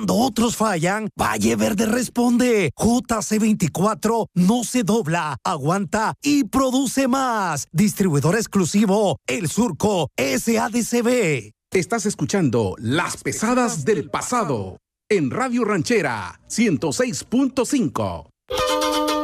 Cuando otros fallan, Valle Verde responde. JC24 no se dobla, aguanta y produce más. Distribuidor exclusivo, El Surco SADCB. Estás escuchando Las Pesadas del Pasado en Radio Ranchera 106.5.